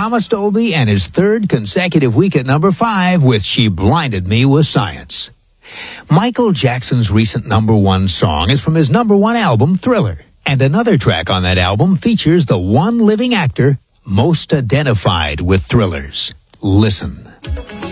Thomas Dolby and his third consecutive week at number 5 with She Blinded Me with Science. Michael Jackson's recent number 1 song is from his number 1 album, Thriller. And another track on that album features the one living actor most identified with Thrillers. Listen.